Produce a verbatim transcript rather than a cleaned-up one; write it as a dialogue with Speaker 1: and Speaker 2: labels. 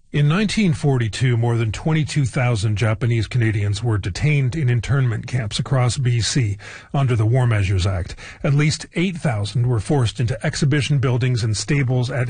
Speaker 1: In nineteen forty-two, more than twenty-two thousand Japanese Canadians were detained in internment camps across B C under the War Measures Act. At least eight thousand were forced into exhibition buildings and stables at